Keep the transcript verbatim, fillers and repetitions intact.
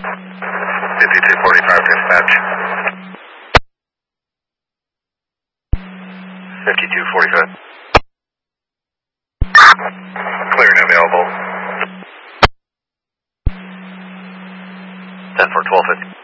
fifty-two forty-five dispatch. fifty-two forty-five. Clear and available. ten for twelve fifty.